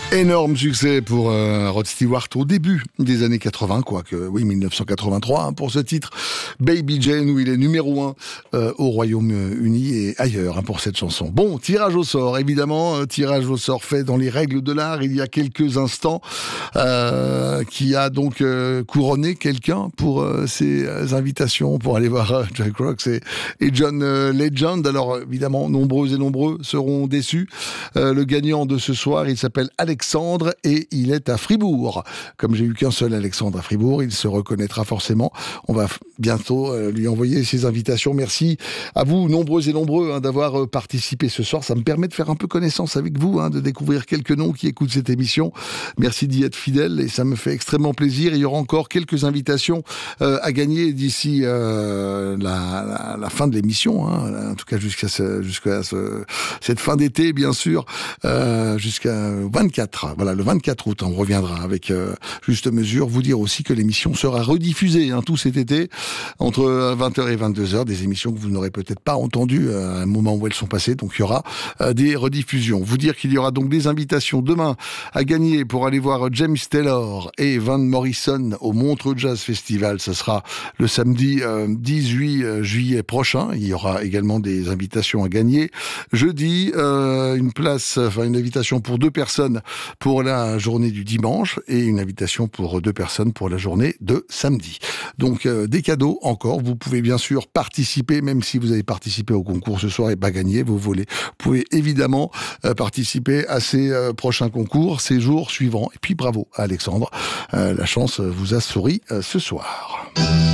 Énorme succès pour Rod Stewart au début des années 80, quoique, oui, 1983, hein, pour ce titre, Baby Jane, où il est numéro 1 au Royaume-Uni et ailleurs, hein, pour cette chanson. Bon, tirage au sort, évidemment, tirage au sort fait dans les règles de l'art il y a quelques instants, qui a donc couronné quelqu'un pour ses invitations pour aller voir Jack Rocks et John Legend. Alors, évidemment, nombreux et nombreux seront déçus. Le gagnant de ce soir, il s'appelle Alexandre et il est à Fribourg. Comme j'ai eu qu'un seul Alexandre à Fribourg, il se reconnaîtra forcément. On va bientôt lui envoyer ses invitations. Merci à vous, nombreux et nombreux, hein, d'avoir participé ce soir. Ça me permet de faire un peu connaissance avec vous, hein, de découvrir quelques noms qui écoutent cette émission. Merci d'y être fidèles et ça me fait extrêmement plaisir. Il y aura encore quelques invitations à gagner d'ici la fin de l'émission, hein, en tout cas jusqu'à cette fin d'été, bien sûr, jusqu'à 24. Voilà, le 24 août, on reviendra avec Juste Mesure. Vous dire aussi que l'émission sera rediffusée, hein, tout cet été, entre 20h et 22h, des émissions que vous n'aurez peut-être pas entendues à un moment où elles sont passées. Donc il y aura des rediffusions. Vous dire qu'il y aura donc des invitations demain à gagner pour aller voir James Taylor et Van Morrison au Montreux Jazz Festival. Ce sera le samedi 18 juillet prochain. Il y aura également des invitations à gagner. Jeudi, une invitation pour 2 personnes pour la journée du dimanche et une invitation pour 2 personnes pour la journée de samedi. Donc des cadeaux encore. Vous pouvez bien sûr participer, même si vous avez participé au concours ce soir et pas gagné, vous pouvez évidemment participer à ces prochains concours, ces jours suivants. Et puis bravo à Alexandre, la chance vous a souri ce soir.